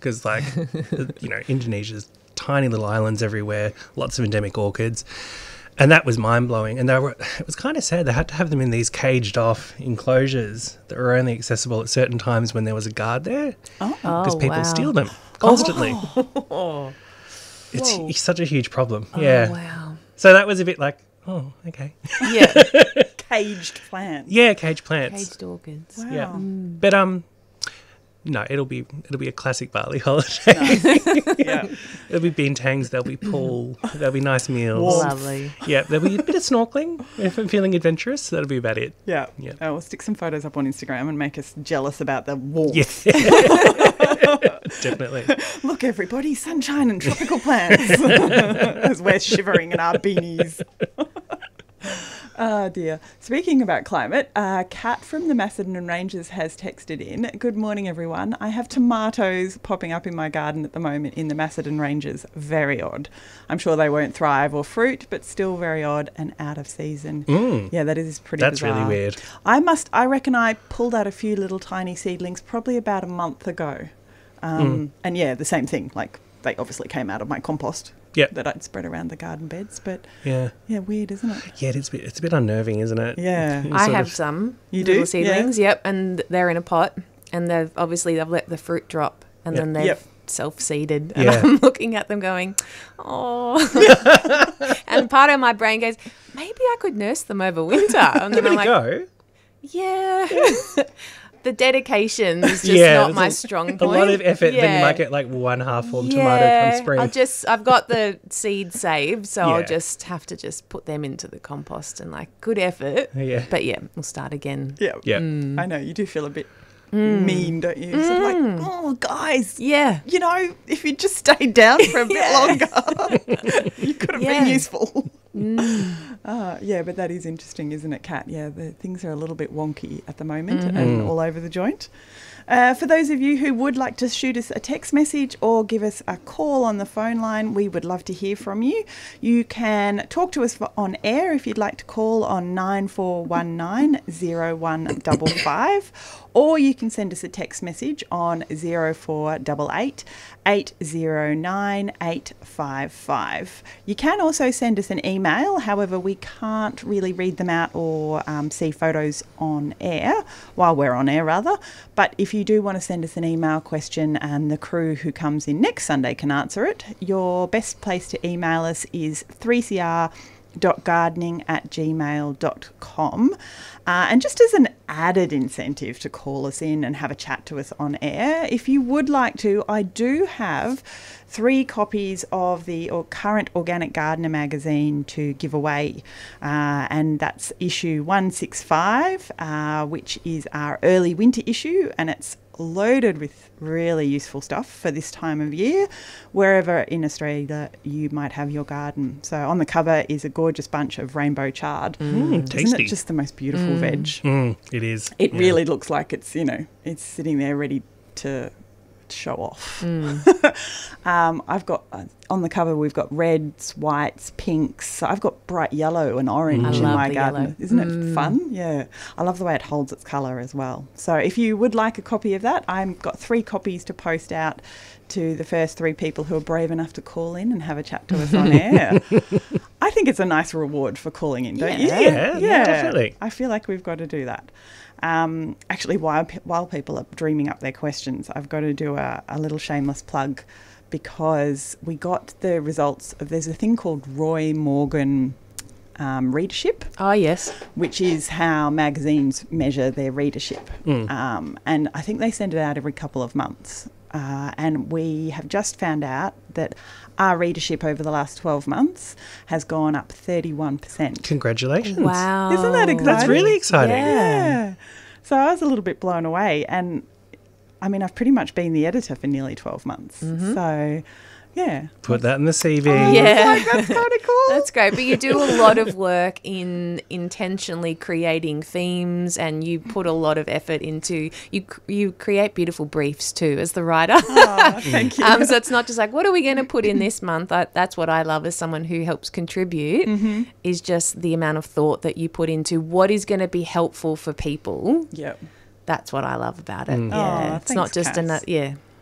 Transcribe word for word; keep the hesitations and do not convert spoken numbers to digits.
because, like, you know, Indonesia's tiny little islands everywhere, lots of endemic orchids. And that was mind-blowing. And they were, it was kind of sad. They had to have them in these caged-off enclosures that were only accessible at certain times when there was a guard there. Oh, Because Oh, people wow. steal them constantly. Oh, It's, Whoa. it's such a huge problem. Yeah. wow. So that was a bit like, oh, okay. Yeah. caged plants. Yeah, caged plants. Caged orchids. Wow. Yeah. But, um... no, it'll be it'll be a classic Bali holiday. Yeah. There'll be bintangs, there'll be pool, there'll be nice meals. Warmth. Lovely. Yeah, there'll be a bit of snorkeling if I'm feeling adventurous. That'll be about it. Yeah. Yeah. Oh, we'll stick some photos up on Instagram and make us jealous about the warmth. Yeah, definitely. Look, everybody, sunshine and tropical plants as we're shivering in our beanies. Oh, dear. Speaking about climate, uh, Kat from the Macedon Ranges has texted in. Good morning, everyone. I have tomatoes popping up in my garden at the moment in the Macedon Ranges. Very odd. I'm sure they won't thrive or fruit, but still very odd and out of season. Mm. Yeah, that is pretty That's bizarre. really weird. I must, I reckon I pulled out a few little tiny seedlings probably about a month ago. Um, And yeah, the same thing. Like, they obviously came out of my compost Yep. that I'd spread around the garden beds. But Yeah. yeah, weird, isn't it? Yeah, it's a bit, it's a bit unnerving, isn't it? Yeah. You I sort have of- some You little do? seedlings, yep, and they're in a pot, and they've obviously they've let the fruit drop, and Yep. then they've Yep. self-seeded, and Yeah. I'm looking at them going, oh, and part of my brain goes, maybe I could nurse them over winter, and then Give I'm it a like, go. yeah. The dedication is just Yeah, not there's my a- strong point. A lot of effort, then you Yeah. might get like one half-formed Yeah, tomato come spring. I'll just I've got the seed saved, so Yeah. I'll just have to just put them into the compost and like good effort. Yeah. But yeah, we'll start again. Yeah. Yeah. I know. You do feel a bit mean, don't you? Sort of like, oh, guys, Yeah. you know, if you just stayed down for a bit longer, you could have been Yeah. useful. Uh, yeah, but that is interesting, isn't it, Kat? Yeah, the things are a little bit wonky at the moment and all over the joint. Uh, for those of you who would like to shoot us a text message or give us a call on the phone line, we would love to hear from you. You can talk to us for on air if you'd like to call on nine four one nine, zero one five five, or you can send us a text message on zero four eight eight, eight zero nine, eight five five. You can also send us an email, however we can't really read them out or um, see photos on air, while we're on air rather, but if you do want to send us an email question and the crew who comes in next Sunday can answer it, your best place to email us is three c r dot gardening at gmail dot com. Uh, and just as an added incentive to call us in and have a chat to us on air, if you would like to, I do have three copies of the or current Organic Gardener magazine to give away. Uh, and that's issue one sixty-five, uh, which is our early winter issue, and it's loaded with really useful stuff for this time of year, wherever in Australia you might have your garden. So on the cover is a gorgeous bunch of rainbow chard. Mm, Isn't tasty. it just the most beautiful veg? Mm, it is. It Yeah. really looks like it's, you know, it's sitting there ready to show off. um, I've got, uh, on the cover, we've got reds, whites, pinks. I've got bright yellow and orange I in love my the garden. yellow. Isn't it fun? Yeah. I love the way it holds its colour as well. So if you would like a copy of that, I've got three copies to post out to the first three people who are brave enough to call in and have a chat to us on air. I think it's a nice reward for calling in, don't you? Yeah, yeah, definitely. I feel like we've got to do that. Um, actually, while while people are dreaming up their questions, I've got to do a, a little shameless plug, because we got the results of, there's a thing called Roy Morgan um, readership, Oh yes. which is how magazines measure their readership. Um, and I think they send it out every couple of months. Uh, and we have just found out that our readership over the last twelve months has gone up thirty-one percent. Congratulations. Wow. Isn't that exciting? That's really exciting. Yeah. So I was a little bit blown away. And I mean, I've pretty much been the editor for nearly twelve months. So, yeah. Put that in the C V. Yeah. That's kind of cool. That's great. But you do a lot of work in intentionally creating themes, and you put a lot of effort into, you you create beautiful briefs too as the writer. Oh, thank you. Um, so it's not just like, what are we going to put in this month? I, that's what I love as someone who helps contribute, Mm-hmm. is just the amount of thought that you put into what is going to be helpful for people. Yep. That's what I love about it. Mm. Yeah, Oh, it's not thanks, just Cass. another. Yeah,